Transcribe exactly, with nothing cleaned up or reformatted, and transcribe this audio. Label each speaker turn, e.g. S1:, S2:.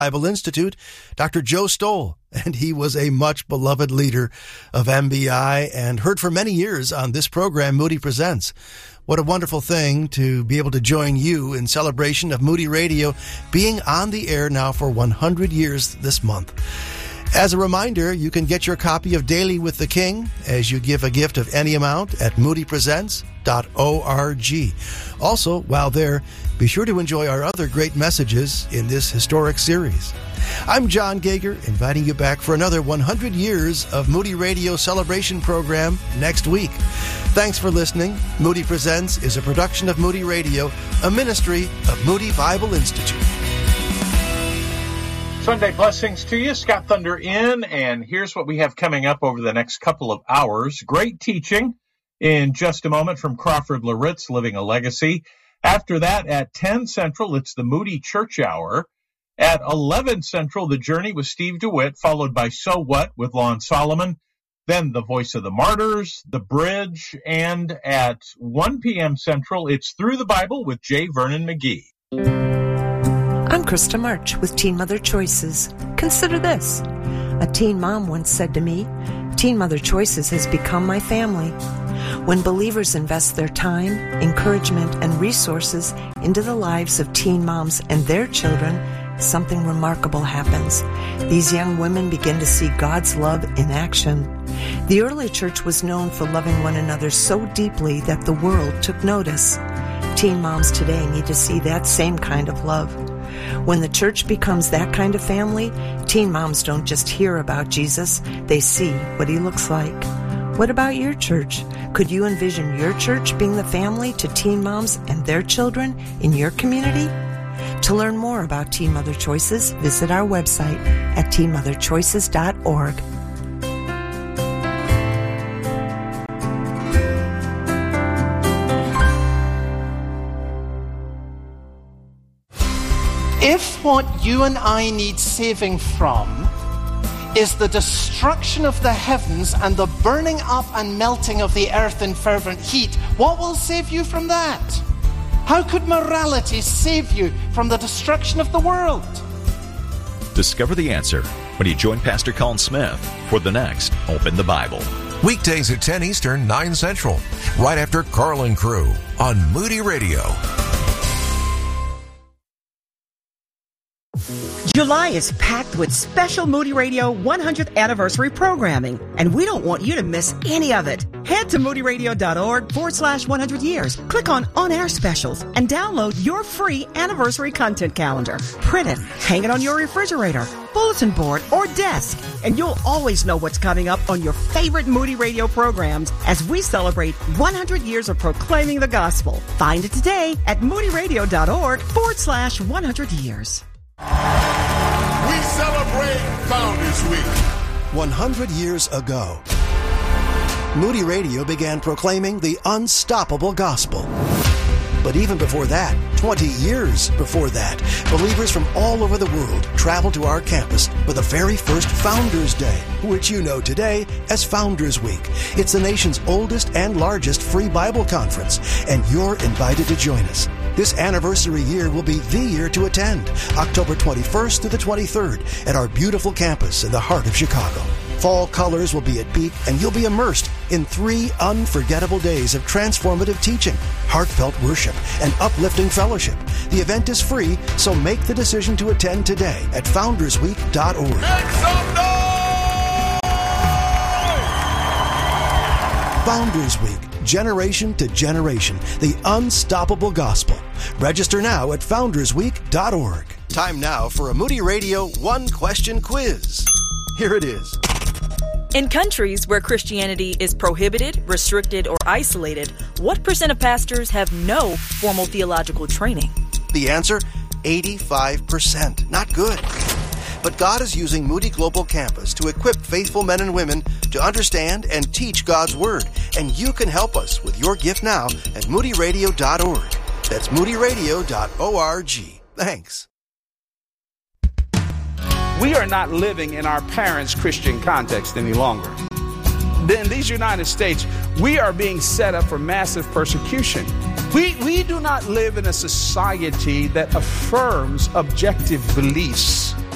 S1: Bible Institute, Doctor Joe Stoll, and he was a much beloved leader of M B I and heard for many years on this program, Moody Presents. What a wonderful thing to be able to join you in celebration of Moody Radio being on the air now for one hundred years this month. As a reminder, you can get your copy of Daily with the King as you give a gift of any amount at moody presents dot org. Also, while there, be sure to enjoy our other great messages in this historic series. I'm John Gager, inviting you back for another one hundred years of Moody Radio celebration program next week. Thanks for listening. Moody Presents is a production of Moody Radio, a ministry of Moody Bible Institute.
S2: Sunday blessings to you. Scott Thunder in, and here's what we have coming up over the next couple of hours. Great teaching in just a moment from Crawford Loritz, Living a Legacy. After that, at ten Central, it's the Moody Church Hour. At eleven Central, The Journey with Steve DeWitt, followed by So What with Lon Solomon. Then The Voice of the Martyrs, The Bridge, and at one p.m. Central, it's Through the Bible with J. Vernon McGee.
S3: I'm Krista March with Teen Mother Choices. Consider this. A teen mom once said to me, Teen Mother Choices has become my family. When believers invest their time, encouragement, and resources into the lives of teen moms and their children, something remarkable happens. These young women begin to see God's love in action. The early church was known for loving one another so deeply that the world took notice. Teen moms today need to see that same kind of love. When the church becomes that kind of family, teen moms don't just hear about Jesus, they see what he looks like. What about your church? Could you envision your church being the family to teen moms and their children in your community? To learn more about Teen Mother Choices, visit our website at teen mother choices dot org.
S4: If what you and I need saving from is the destruction of the heavens and the burning up and melting of the earth in fervent heat, what will save you from that? How could morality save you from the destruction of the world?
S5: Discover the answer when you join Pastor Colin Smith for the next Open the Bible.
S6: Weekdays at ten Eastern, nine Central, right after Carlin Crew on Moody Radio.
S7: July is packed with special Moody Radio one hundredth anniversary programming, and we don't want you to miss any of it. Head to moodyradio.org forward slash 100 years. Click on On-Air Specials and download your free anniversary content calendar. Print it, hang it on your refrigerator, bulletin board, or desk, and you'll always know what's coming up on your favorite Moody Radio programs as we celebrate one hundred years of proclaiming the gospel. Find it today at moodyradio.org forward slash 100 years.
S8: We celebrate Founders Week.
S1: one hundred years ago, Moody Radio began proclaiming the unstoppable gospel. But even before that, twenty years before that, believers from all over the world traveled to our campus for the very first Founders Day, which you know today as Founders Week. It's the nation's oldest and largest free Bible conference, and you're invited to join us. This anniversary year will be the year to attend, October twenty-first through the twenty-third at our beautiful campus in the heart of Chicago. Fall colors will be at peak, and you'll be immersed in three unforgettable days of transformative teaching, heartfelt worship, and uplifting fellowship. The event is free, so make the decision to attend today at founders week dot org.
S8: Make some noise!
S1: Founders Week, generation to generation, the unstoppable gospel. Register now at founders week dot org. Time now for a Moody Radio one-question quiz. Here it is.
S9: In countries where Christianity is prohibited, restricted, or isolated, what percent of pastors have no formal theological training?
S1: The answer, eighty-five percent. Not good. But God is using Moody Global Campus to equip faithful men and women to understand and teach God's Word. And you can help us with your gift now at moody radio dot org. That's moody radio dot org. Thanks.
S10: We are not living in our parents' Christian context any longer. In these United States, we are being set up for massive persecution. We, we do not live in a society that affirms objective beliefs.